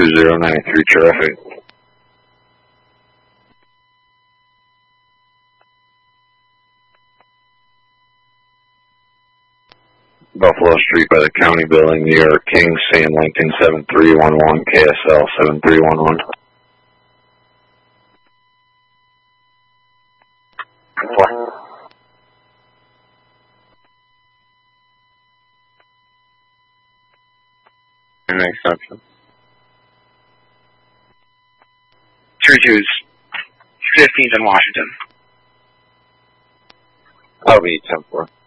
2093 traffic. Buffalo Street by the County Building, New York, King, Sam Lincoln 7311, KSL 7311. An exception. 32's 15th and Washington. I'll be 10-4.